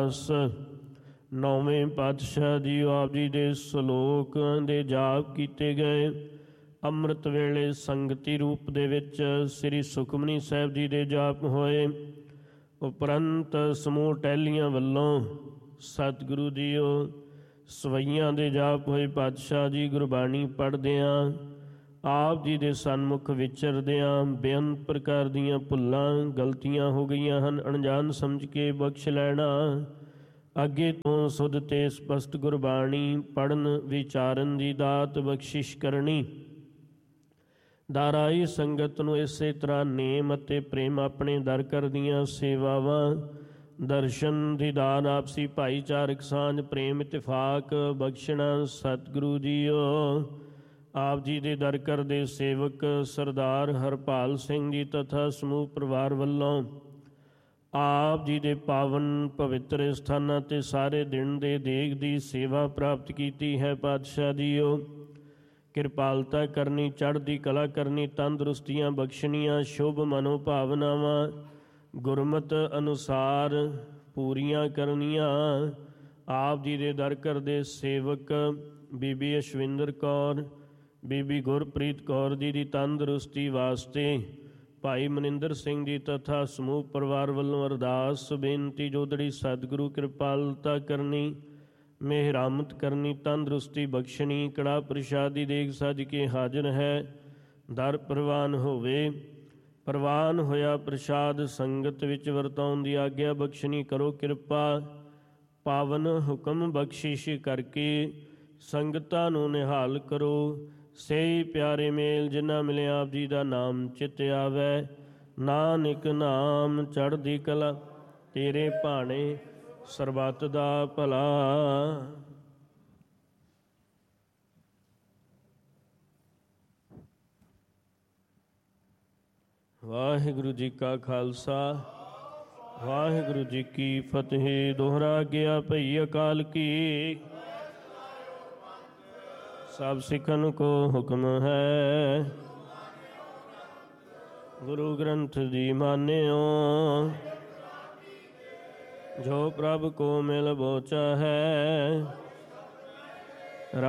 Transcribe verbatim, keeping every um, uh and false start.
ਅਰਦਾਸ। ਨੌਵੇਂ ਪਾਤਸ਼ਾਹ ਜੀ ਆਪ ਜੀ ਦੇ ਸਲੋਕ ਦੇ ਜਾਪ ਕੀਤੇ ਗਏ। ਅੰਮ੍ਰਿਤ ਵੇਲੇ ਸੰਗਤੀ ਰੂਪ ਦੇ ਵਿੱਚ ਸ੍ਰੀ ਸੁਖਮਨੀ ਸਾਹਿਬ ਜੀ ਦੇ ਜਾਪ ਹੋਏ। ਉਪਰੰਤ ਸਮੂਹ ਟਹਿਲੀਆਂ ਵੱਲੋਂ ਸਤਿਗੁਰੂ ਜੀਓ ਸਵਈਆਂ ਦੇ ਜਾਪ ਹੋਏ। ਪਾਤਸ਼ਾਹ ਜੀ ਗੁਰਬਾਣੀ ਪੜ੍ਹਦਿਆਂ ਆਪ ਜੀ ਦੇ ਸਨਮੁਖ ਵਿਚਰਦਿਆਂ ਬੇਅੰਤ ਪ੍ਰਕਾਰ ਦੀਆਂ ਭੁੱਲਾਂ ਗਲਤੀਆਂ ਹੋ ਗਈਆਂ ਹਨ, ਅਣਜਾਣ ਸਮਝ ਕੇ ਬਖਸ਼ ਲੈਣਾ। ਅੱਗੇ ਤੋਂ ਸੁਧ ਤੇ ਸਪਸ਼ਟ ਗੁਰਬਾਣੀ ਪੜ੍ਹਨ ਵਿਚਾਰਨ ਦੀ ਦਾਤ ਬਖਸ਼ਿਸ਼ ਕਰਨੀ। ਦਾਰਾਈ ਸੰਗਤ ਨੂੰ ਇਸੇ ਤਰ੍ਹਾਂ ਨੇਮ ਅਤੇ ਪ੍ਰੇਮ ਆਪਣੇ ਦਰ ਕਰਦੀਆਂ ਸੇਵਾਵਾਂ, ਦਰਸ਼ਨ ਦੀਦਾਨ, ਆਪਸੀ ਭਾਈਚਾਰਕ ਸਾਂਝ, ਪ੍ਰੇਮ ਇਤਫਾਕ ਬਖਸ਼ਣਾ। ਸਤਿਗੁਰੂ ਜੀਓ ਆਪ ਜੀ ਦੇ ਦਰ ਕਰਦੇ ਸੇਵਕ ਸਰਦਾਰ ਹਰਪਾਲ ਸਿੰਘ ਜੀ ਤਥਾ ਸਮੂਹ ਪਰਿਵਾਰ ਵੱਲੋਂ ਆਪ ਜੀ ਦੇ ਪਾਵਨ ਪਵਿੱਤਰ ਸਥਾਨਾਂ 'ਤੇ ਸਾਰੇ ਦਿਨ ਦੇ ਦੇਗ ਦੀ ਸੇਵਾ ਪ੍ਰਾਪਤ ਕੀਤੀ ਹੈ। ਪਾਤਸ਼ਾਹ ਜੀਓ ਕਿਰਪਾਲਤਾ ਕਰਨੀ, ਚੜ੍ਹਦੀ ਕਲਾ ਕਰਨੀ, ਤੰਦਰੁਸਤੀਆਂ ਬਖਸ਼ਣੀਆਂ, ਸ਼ੁਭ ਮਨੋ ਭਾਵਨਾਵਾਂ ਗੁਰਮਤ ਅਨੁਸਾਰ ਪੂਰੀਆਂ ਕਰਨੀਆਂ। ਆਪ ਜੀ ਦੇ ਦਰ ਕਰਦੇ ਸੇਵਕ ਬੀਬੀ ਅਸ਼ਵਿੰਦਰ ਕੌਰ, ਬੀਬੀ ਗੁਰਪ੍ਰੀਤ ਕੌਰ ਜੀ ਦੀ ਤੰਦਰੁਸਤੀ ਵਾਸਤੇ ਭਾਈ ਮਨਿੰਦਰ ਸਿੰਘ ਜੀ ਤਥਾ ਸਮੂਹ ਪਰਿਵਾਰ ਵੱਲੋਂ ਅਰਦਾਸ ਬੇਨਤੀ। ਜੋਦੜੀ ਸਤਿਗੁਰੂ ਕਿਰਪਾਲਤਾ ਕਰਨੀ, ਮਿਹਰਾਮਤ ਕਰਨੀ, ਤੰਦਰੁਸਤੀ ਬਖਸ਼ਣੀ। ਕੜਾ ਪ੍ਰਸ਼ਾਦੀ ਦੇਗ ਸੱਜ ਕੇ ਹਾਜ਼ਰ ਹੈ, ਦਰ ਪ੍ਰਵਾਨ ਹੋਵੇ। ਪ੍ਰਵਾਨ ਹੋਇਆ ਪ੍ਰਸ਼ਾਦ ਸੰਗਤ ਵਿੱਚ ਵਰਤਾਉਣ ਦੀ ਆਗਿਆ ਬਖਸ਼ਣੀ। ਕਰੋ ਕਿਰਪਾ ਪਾਵਨ ਹੁਕਮ ਬਖਸ਼ਿਸ਼ ਕਰਕੇ ਸੰਗਤਾਂ ਨੂੰ ਨਿਹਾਲ ਕਰੋ। ਸਹੀ ਪਿਆਰੇ ਮੇਲ ਜਿਨ੍ਹਾਂ ਮਿਲਿਆ ਆਪ ਜੀ ਦਾ ਨਾਮ ਚਿੱਤ ਆਵੈ। ਨਾਨਕ ਨਾਮ ਚੜ੍ਹਦੀ ਕਲਾ ਤੇਰੇ ਭਾਣੇ ਸਰਬੱਤ ਦਾ ਭਲਾ। ਵਾਹਿਗੁਰੂ ਜੀ ਕਾ ਖਾਲਸਾ, ਵਾਹਿਗੁਰੂ ਜੀ ਕੀ ਫਤਿਹ। ਦੋਹਰਾ ਗਿਆ ਭਈ ਅਕਾਲ ਕੀ, ਸਭ ਸਿੱਖਨ ਕੋ ਹੁਕਮ ਹੈ। ਗੁਰੂ ਗ੍ਰੰਥ ਜੀ ਮਾਨਿਓ, ਜੋ ਪ੍ਰਭ ਕੋ ਮਿਲ ਬੋਚਾ ਹੈ।